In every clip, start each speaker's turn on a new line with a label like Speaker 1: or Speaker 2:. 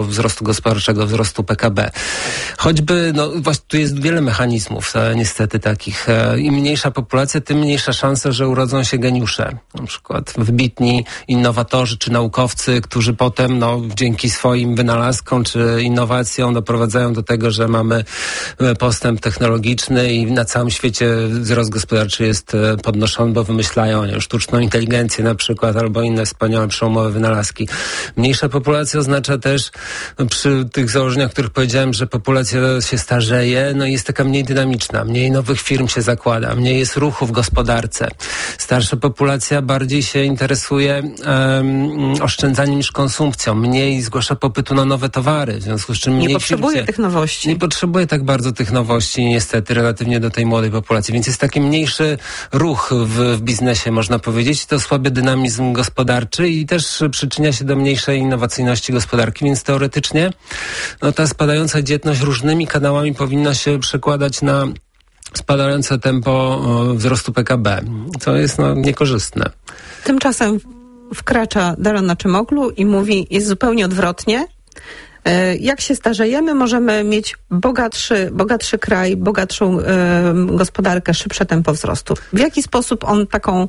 Speaker 1: wzrostu gospodarczego, wzrostu PKB. Choćby, właśnie tu jest wiele mechanizmów niestety takich. Im mniejsza populacja, tym mniejsza szansa, że urodzą się geniusze. Na przykład wybitni innowatorzy czy naukowcy, którzy potem dzięki swoim wynalazkom czy innowacjom doprowadzają do tego, że mamy postęp technologiczny i na całym świecie wzrost gospodarczy jest podnoszony, bo wymyślają sztuczną inteligencję na przykład albo inne wspaniałe, przełomowe wynalazki. Mniejsza populacja oznacza też przy tych założeniach, o których powiedziałem, że populacja się starzeje, jest taka mniej dynamiczna, mniej nowych firm się zakłada, mniej jest ruchu w gospodarce. Starsza populacja bardziej się interesuje oszczędzaniem niż konsumpcją, mniej zgłasza popytu na nowe towary, w związku z czym mniej
Speaker 2: nie potrzebuje tych nowości.
Speaker 1: Nie potrzebuje tak bardzo tych nowości niestety relatywnie do tej młodej populacji, więc jest taki mniejszy ruch w biznesie, można powiedzieć. To słaby dynamizm gospodarczy i też przyczynia się do mniejszej innowacyjności gospodarki, więc teoretycznie ta spadająca dzietność różnymi kanałami powinna się przekładać na spadające tempo wzrostu PKB. To jest niekorzystne.
Speaker 2: Tymczasem wkracza Daron Acemoglu i mówi, jest zupełnie odwrotnie. Jak się starzejemy, możemy mieć bogatszy kraj, bogatszą gospodarkę, szybsze tempo wzrostu. W jaki sposób on taką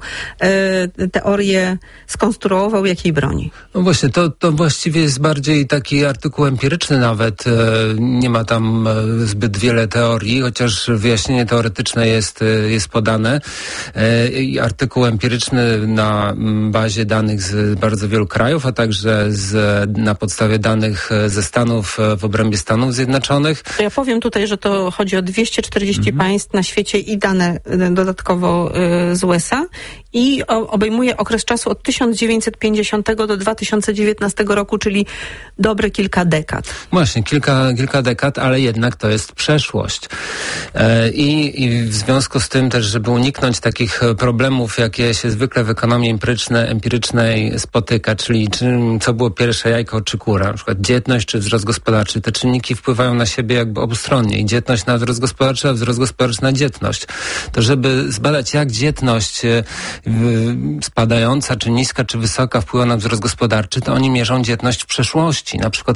Speaker 2: teorię skonstruował, jakiej broni?
Speaker 1: Właśnie, to właściwie jest bardziej taki artykuł empiryczny nawet. Nie ma tam zbyt wiele teorii, chociaż wyjaśnienie teoretyczne jest podane. Artykuł empiryczny na bazie danych z bardzo wielu krajów, a także na podstawie danych ze Stanów w obrębie Stanów Zjednoczonych.
Speaker 2: Ja powiem tutaj, że to chodzi o 240 państw na świecie i dane dodatkowo z USA i obejmuje okres czasu od 1950 do 2019 roku, czyli dobre kilka dekad.
Speaker 1: Właśnie, kilka dekad, ale jednak to jest przeszłość. I w związku z tym też, żeby uniknąć takich problemów, jakie się zwykle w ekonomii empirycznej spotyka, czyli co było pierwsze, jajko czy kura, na przykład dzietność czy wzrost gospodarczy. Te czynniki wpływają na siebie jakby obustronnie. I dzietność na wzrost gospodarczy, a wzrost gospodarczy na dzietność. To żeby zbadać, jak dzietność spadająca, czy niska, czy wysoka wpływa na wzrost gospodarczy, to oni mierzą dzietność w przeszłości, na przykład w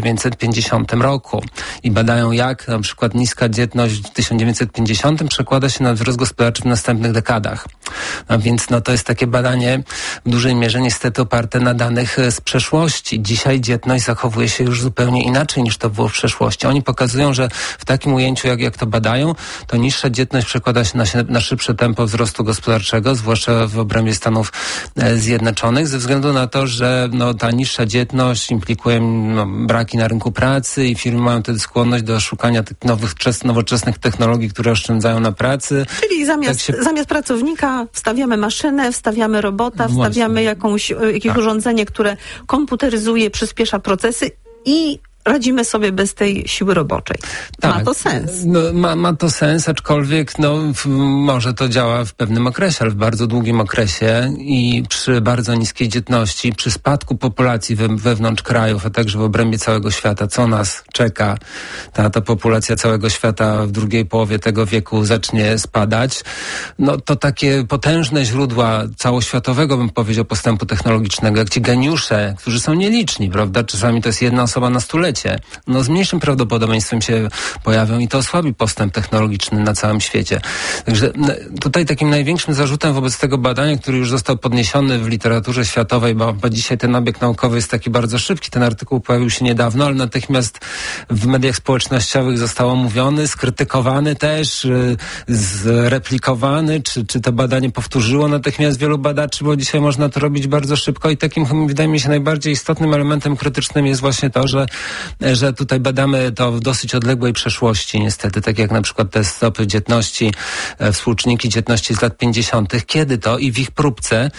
Speaker 1: 1950 roku. I badają, jak na przykład niska dzietność w 1950 przekłada się na wzrost gospodarczy w następnych dekadach. Więc to jest takie badanie w dużej mierze niestety oparte na danych z przeszłości. Dzisiaj dzietność zachowuje się już zupełnie inaczej niż to było w przeszłości. Oni pokazują, że w takim ujęciu, jak to badają, to niższa dzietność przekłada się na szybsze tempo wzrostu gospodarczego, zwłaszcza w obrębie Stanów Zjednoczonych, ze względu na to, że ta niższa dzietność implikuje braki na rynku pracy i firmy mają wtedy skłonność do szukania tych nowoczesnych technologii, które oszczędzają na pracy.
Speaker 2: Czyli zamiast pracownika wstawiamy maszynę, wstawiamy robota, wstawiamy jakieś urządzenie, które komputeryzuje, przyspiesza procesy i radzimy sobie bez tej siły roboczej. Tak. Ma to sens.
Speaker 1: Ma to sens, aczkolwiek może to działa w pewnym okresie, ale w bardzo długim okresie i przy bardzo niskiej dzietności, przy spadku populacji wewnątrz krajów, a także w obrębie całego świata, co nas czeka, ta populacja całego świata w drugiej połowie tego wieku zacznie spadać, to takie potężne źródła całoświatowego, bym powiedział, postępu technologicznego, jak ci geniusze, którzy są nieliczni, prawda? Czasami to jest jedna osoba na stulecie, z mniejszym prawdopodobieństwem się pojawią i to osłabi postęp technologiczny na całym świecie. Także tutaj takim największym zarzutem wobec tego badania, który już został podniesiony w literaturze światowej, bo dzisiaj ten obieg naukowy jest taki bardzo szybki, ten artykuł pojawił się niedawno, ale natychmiast w mediach społecznościowych został omówiony, skrytykowany też, zreplikowany, czy to badanie powtórzyło natychmiast wielu badaczy, bo dzisiaj można to robić bardzo szybko i takim, wydaje mi się, najbardziej istotnym elementem krytycznym jest właśnie to, że tutaj badamy to w dosyć odległej przeszłości niestety, tak jak na przykład te stopy dzietności, współczynniki dzietności z lat 50., kiedy to i w ich próbce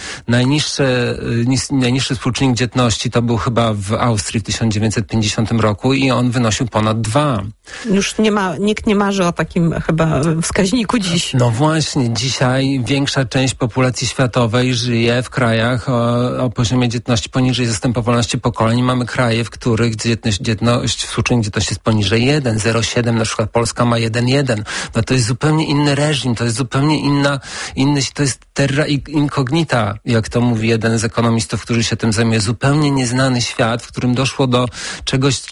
Speaker 1: najniższy współczynnik dzietności to był chyba w Austrii w 1950 roku i on wynosił ponad 2.
Speaker 2: Już nikt nie marzy o takim chyba wskaźniku dziś.
Speaker 1: No właśnie, dzisiaj większa część populacji światowej żyje w krajach o poziomie dzietności poniżej zastępowalności pokoleń. Mamy kraje, w których dzietność dzietność, współczynnik dzietności jest poniżej 1, 0,7, na przykład Polska ma 1,1. No to jest zupełnie inny reżim, to jest zupełnie to jest terra incognita, jak to mówi jeden z ekonomistów, który się tym zajmuje. Zupełnie nieznany świat, w którym doszło do czegoś,